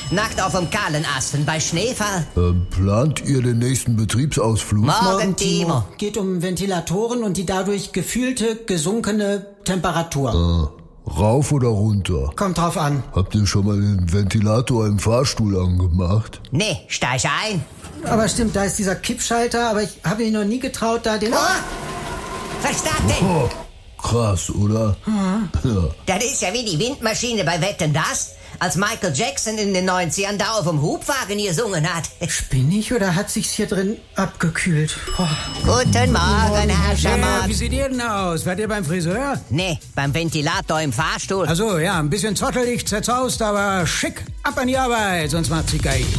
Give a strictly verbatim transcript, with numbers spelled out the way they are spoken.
nackt auf dem kahlen Asten bei Schneefall. Ähm, plant ihr den nächsten Betriebsausflug? Morgen, Timo. Geht um Ventilatoren und die dadurch gefühlte, gesunkene Temperatur. Äh, rauf oder runter? Kommt drauf an. Habt ihr schon mal den Ventilator im Fahrstuhl angemacht? Nee, steig ein. Aber stimmt, da ist dieser Kippschalter, aber ich habe mich noch nie getraut, da den... Oh, was ist das denn? Oh, krass, oder? Mhm. Ja. Das ist ja wie die Windmaschine bei Wetten, das? Als Michael Jackson in den neunzigern da auf dem Hubwagen gesungen hat. Bin ich oder hat sich's hier drin abgekühlt? Oh. Guten Morgen, Herr Schamott. Wie seht ihr denn aus? Wart ihr beim Friseur? Nee, beim Ventilator im Fahrstuhl. Also ja, ein bisschen zottelig, zerzaust, aber schick. Ab an die Arbeit, sonst macht's sie geil.